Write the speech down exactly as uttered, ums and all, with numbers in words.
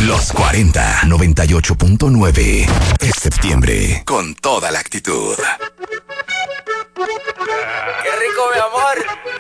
Los cuarenta, noventa y ocho punto nueve. Es septiembre con toda la actitud. ¡Qué rico, mi amor!